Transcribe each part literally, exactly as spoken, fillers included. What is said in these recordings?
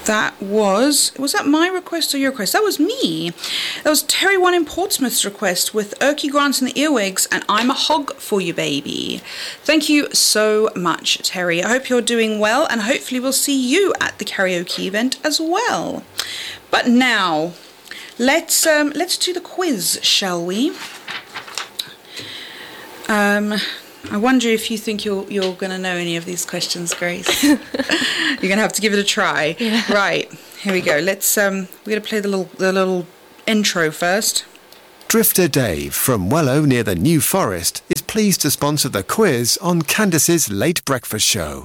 That was, was that my request or your request? That was me. That was Terry One in Portsmouth's request with Erky Grant and the Earwigs and I'm a Hog for You, Baby. Thank you so much, Terry. I hope you're doing well and hopefully we'll see you at the karaoke event as well. But now, let's, um, let's do the quiz, shall we? Um... I wonder if you think you're you're going to know any of these questions, Grace. You're going to have to give it a try. Yeah. Right, here we go. Let's um, we're going to play the little the little intro first. Drifter Dave from Wellow near the New Forest is pleased to sponsor the quiz on Candace's Late Breakfast Show.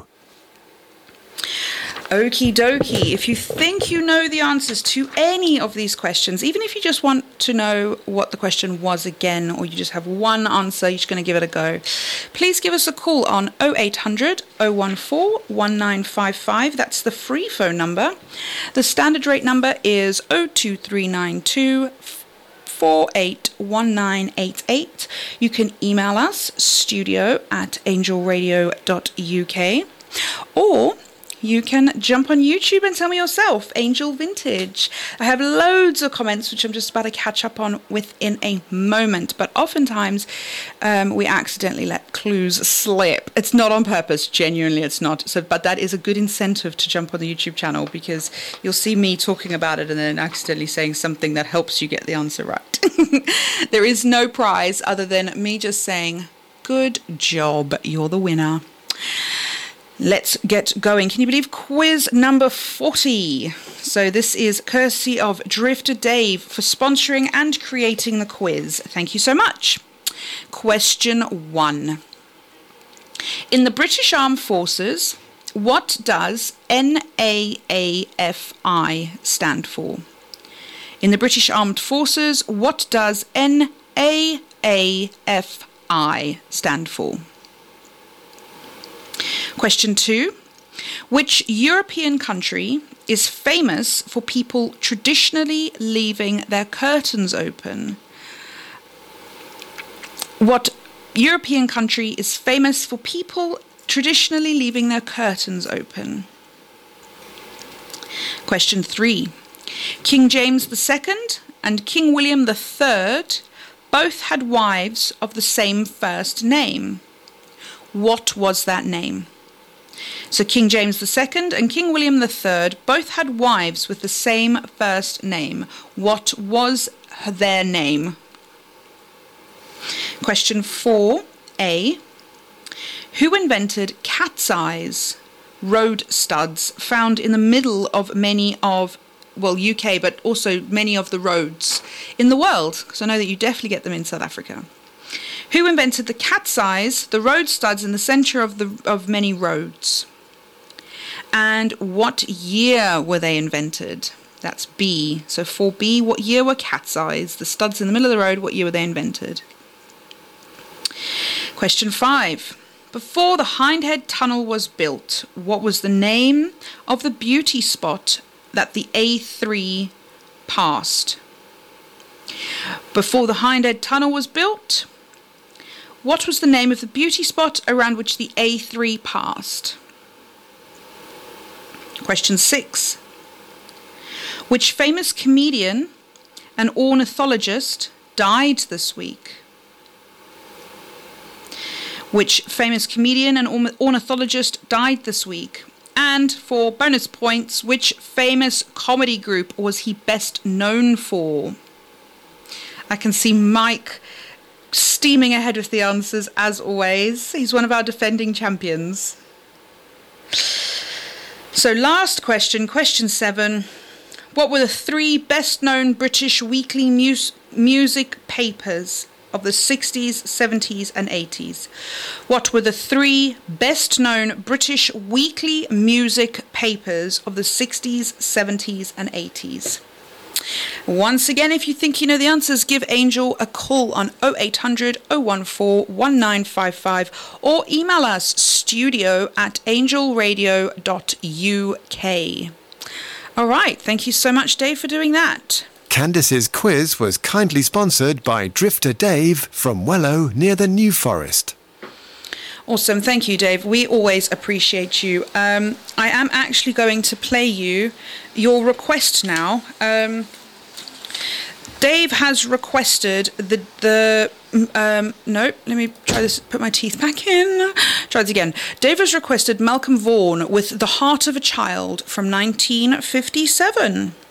Okie dokie. If you think you know the answers to any of these questions, even if you just want to know what the question was again, or you just have one answer, you're just going to give it a go, please give us a call on oh eight hundred, oh one four, one nine five five. That's the free phone number. The standard rate number is oh two three nine two four eight one nine eight eight. You can email us, studio at angel radio dot u k, or you can jump on YouTube and tell me yourself, Angel Vintage. I have loads of comments which I'm just about to catch up on within a moment, but oftentimes um, we accidentally let clues slip. It's not on purpose, genuinely it's not. So, but that is a good incentive to jump on the YouTube channel because you'll see me talking about it and then accidentally saying something that helps you get the answer right. There is no prize other than me just saying, good job, you're the winner. Let's get going. Can you believe quiz number forty? So this is courtesy of Drifter Dave for sponsoring and creating the quiz. Thank you so much. Question one. In the British Armed Forces, what does N A A F I stand for? In the British Armed Forces, what does N A A F I stand for? Question two. Which European country is famous for people traditionally leaving their curtains open? What European country is famous for people traditionally leaving their curtains open? Question three. King James the Second and King William the Third both had wives of the same first name. What was that name? So King James the Second and King William the Third both had wives with the same first name. What was their name? Question four A. Who invented cat's eyes, road studs found in the middle of many of, well, U K, but also many of the roads in the world? Because I know that you definitely get them in South Africa. Who invented the cat's eyes, the road studs in the centre of the of many roads? And what year were they invented? That's B. So for B, what year were cat's eyes, the studs in the middle of the road, what year were they invented? Question five. Before the Hindhead Tunnel was built, what was the name of the beauty spot that the A three passed? Before the Hindhead Tunnel was built, what was the name of the beauty spot around which the A three passed? Question six. Which famous comedian and ornithologist died this week? Which famous comedian and ornithologist died this week? And for bonus points, which famous comedy group was he best known for? I can see Mike steaming ahead with the answers as always. He's one of our defending champions. So last question, question seven. What were the three best known British weekly mus- music papers of the sixties, seventies and eighties? What were the three best known British weekly music papers of the sixties, seventies and eighties? Once again, if you think you know the answers, give Angel a call on oh eight hundred, oh one four, one nine five five or email us studio at angel radio dot u k. All right, thank you so much, Dave, for doing that. Candace's quiz was kindly sponsored by Drifter Dave from Wellow near the New Forest. Awesome. Thank you, Dave. We always appreciate you. Um, I am actually going to play you your request now. Um, Dave has requested the the um, no. Let me try this. Put my teeth back in. Try this again. Dave has requested Malcolm Vaughan with "The Heart of a Child" from nineteen fifty-seven.